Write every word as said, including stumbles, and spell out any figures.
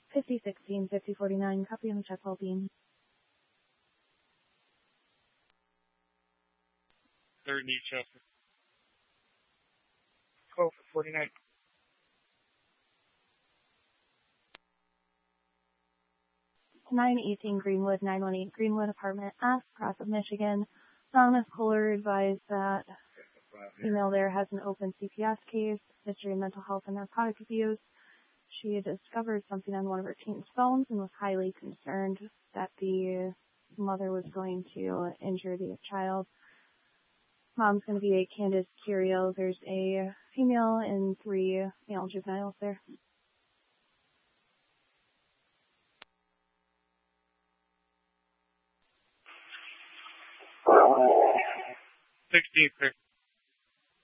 fifty sixteen, fifty forty-nine, copy on the check well-being. Third knee Chester. twelve for forty-nine. nine eighteen Greenwood, nine one eight Greenwood, apartment F, Cross of Michigan. Thomas Kohler advised that female there has an open C P S case, history of mental health and narcotic abuse. She had discovered something on one of her teen's phones and was highly concerned that the mother was going to injure the child. Mom's going to be a Candace Curio. There's a female and three male juveniles there. sixteen, sir.